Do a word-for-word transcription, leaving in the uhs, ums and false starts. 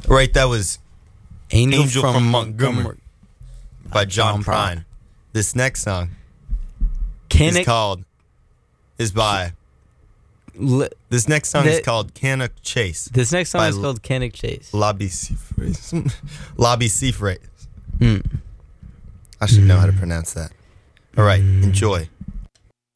Right, that was Angel, Angel from, from Montgomery. Montgomery by John John Prine. Prine. This next song Can is it, called, is by, li, this next song is The- called Cannock Chase. this next song by is L- called Cannock Chase. Lobby Seafrays. Lobby Seafrays. Mm. I should know how to pronounce that. All right, enjoy.